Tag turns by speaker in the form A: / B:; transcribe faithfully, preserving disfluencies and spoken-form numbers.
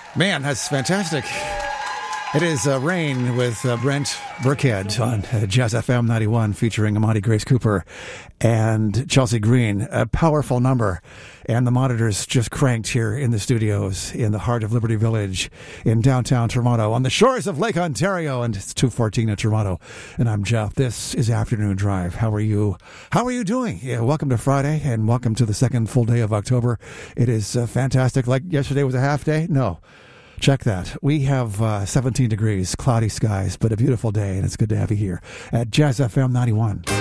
A: Man, that's fantastic. It is uh, Rain with uh, Brent Burkhead on uh, Jazz F M ninety-one featuring Amati Grace Cooper and Chelsea Green. A powerful number. And the monitors just cranked here in the studios in the heart of Liberty Village in downtown Toronto on the shores of Lake Ontario. And it's two fourteen in Toronto. And I'm Jeff. This is Afternoon Drive. How are you? How are you doing? Yeah, welcome to Friday and welcome to the second full day of October. It is uh, fantastic. Like yesterday was a half day? No. Check that. We have uh, seventeen degrees, cloudy skies, but a beautiful day, and it's good to have you here at Jazz F M ninety-one.